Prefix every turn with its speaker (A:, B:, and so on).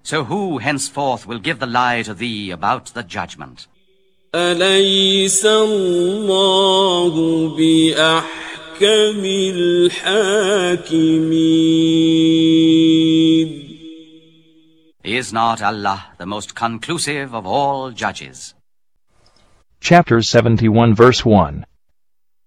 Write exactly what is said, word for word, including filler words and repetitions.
A: So who henceforth will give the lie to thee about the judgment?
B: أليس الله بأحكم الحاكمين
A: Is not Allah the most conclusive of all judges?
C: Chapter seventy-one, verse one.